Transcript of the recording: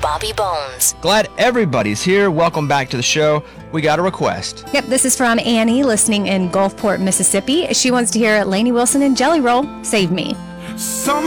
Bobby Bones. Glad everybody's here. Welcome back to the show. We got a request. Yep, this is from Annie, listening in Gulfport, Mississippi. She wants to hear Lainey Wilson and Jelly Roll, Save Me. Some